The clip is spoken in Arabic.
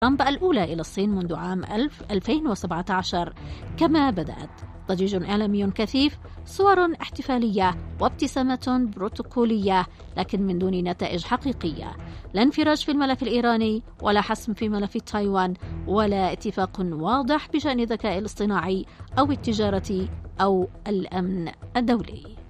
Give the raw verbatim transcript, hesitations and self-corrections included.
ترامب الأولى إلى الصين منذ عام ألفين وسبعة عشر. كما بدأت ضجيج إعلامي كثيف، صور احتفالية وابتسامة بروتوكولية، لكن من دون نتائج حقيقية، لا انفراج في الملف الإيراني ولا حسم في ملف تايوان ولا اتفاق واضح بشأن الذكاء الاصطناعي أو التجارة أو الأمن الدولي.